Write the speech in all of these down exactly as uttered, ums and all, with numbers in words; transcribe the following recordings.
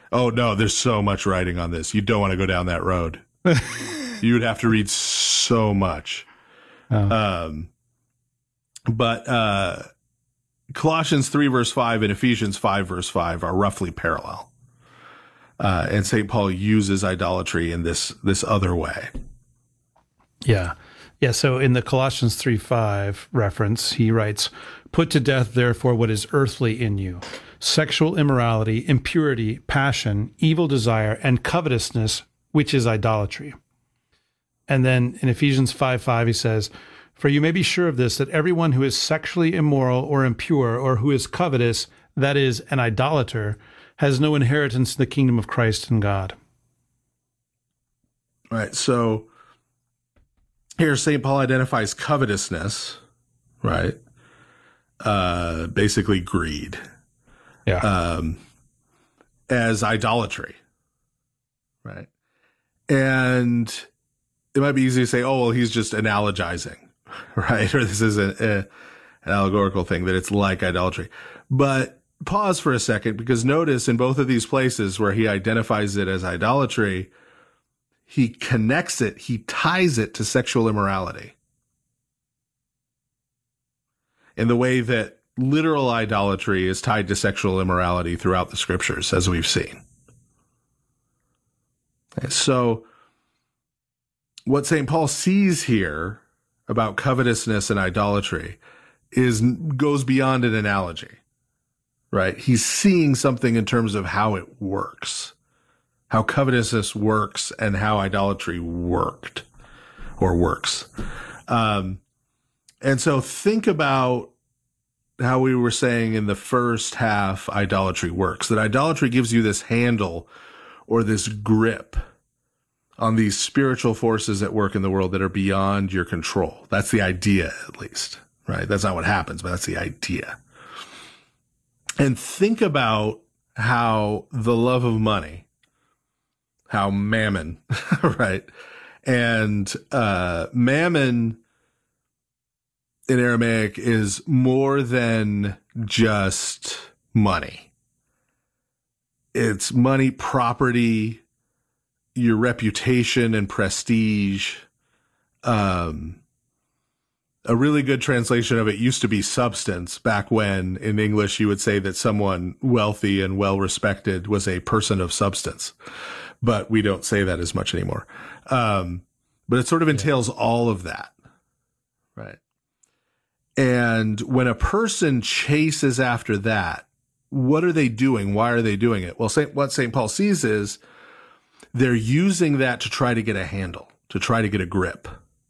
Oh, no, there's so much writing on this. You don't want to go down that road. You would have to read so much. Oh. Um, but uh, Colossians three, verse five, and Ephesians five, verse five are roughly parallel. Uh, and Saint Paul uses idolatry in this this other way. Yeah. Yeah, so in the Colossians three five reference, he writes, "Put to death, therefore, what is earthly in you, sexual immorality, impurity, passion, evil desire, and covetousness, which is idolatry." And then in Ephesians five five, he says, "For you may be sure of this, that everyone who is sexually immoral or impure or who is covetous, that is, an idolater, has no inheritance in the kingdom of Christ and God." All right, so here Saint Paul identifies covetousness, right? Uh, basically greed. Yeah. Um, as idolatry, right? And it might be easy to say, oh, well, he's just analogizing, right? Or this is a, a, an allegorical thing, that it's like idolatry. But pause for a second, because notice in both of these places where he identifies it as idolatry, he connects it, he ties it to sexual immorality in the way that literal idolatry is tied to sexual immorality throughout the scriptures, as we've seen. So what Saint Paul sees here about covetousness and idolatry is goes beyond an analogy, right? He's seeing something in terms of how it works, how covetousness works and how idolatry worked or works. Um, and so think about how we were saying in the first half, idolatry works, that idolatry gives you this handle or this grip on these spiritual forces at work in the world that are beyond your control. That's the idea, at least, right? That's not what happens, but that's the idea. And think about how the love of money, how mammon, right? And uh, mammon in Aramaic is more than just money. It's money, property, your reputation and prestige. Um, a really good translation of it used to be substance, back when in English you would say that someone wealthy and well-respected was a person of substance. But we don't say that as much anymore. Um, but it sort of entails yeah. all of that, right? And when a person chases after that, what are they doing? Why are they doing it? Well, Saint, what Saint Paul sees is they're using that to try to get a handle, to try to get a grip,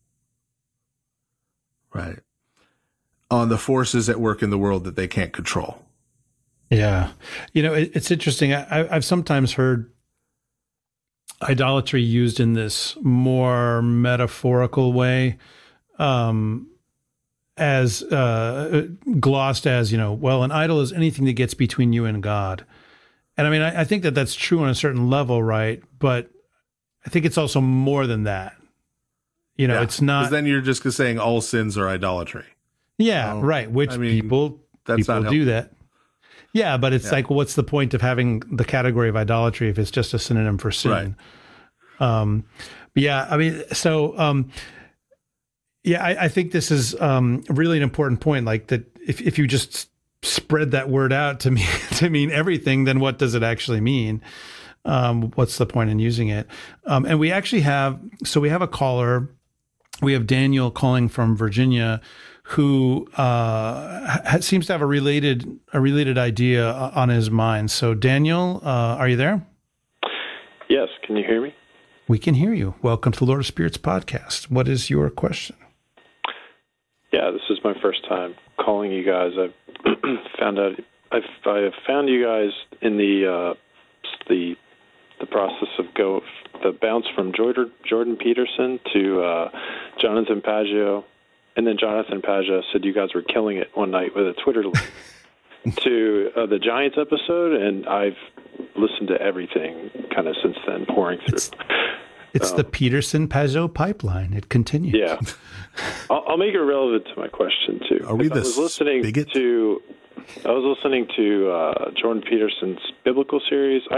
right, on the forces at work in the world that they can't control. Yeah. You know, it, it's interesting. I, I've sometimes heard idolatry used in this more metaphorical way, um, as uh, glossed as, you know, well, an idol is anything that gets between you and God. And I mean, I, I think that that's true on a certain level, right? But I think it's also more than that. You know, yeah, it's not. Because then you're just saying all sins are idolatry. Yeah, well, right. Which I mean, people, that's people not do that. Yeah, but it's yeah. like, what's the point of having the category of idolatry if it's just a synonym for sin? Right. Um, but yeah, I mean, so um, yeah, I, I think this is um, really an important point. Like that, if if you just spread that word out to mean to mean everything, then what does it actually mean? Um, what's the point in using it? Um, and we actually have, so we have a caller. We have Daniel calling from Virginia, who uh, ha- seems to have a related a related idea on his mind. So, Daniel, uh, are you there? Yes. Can you hear me? We can hear you. Welcome to the Lord of Spirits podcast. What is your question? Yeah, this is my first time calling you guys. I've found out I've I found you guys in the uh, the the process of go the bounce from Jordan Jordan Peterson to uh, Jonathan Pageau. And then Jonathan Pageau said you guys were killing it one night with a Twitter link to uh, the Giants episode, and I've listened to everything kind of since then, pouring through. It's, it's um, the Peterson-Pageau pipeline. It continues. Yeah. I'll, I'll make it relevant to my question, too. Are we the I was listening spigot? to I was listening to uh, Jordan Peterson's biblical series. I